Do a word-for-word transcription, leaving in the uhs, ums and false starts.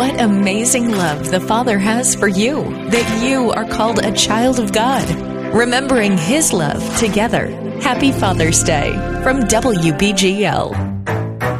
What amazing love the Father has for you, that you are called a child of God. Remembering His love together. Happy Father's Day from W B G L.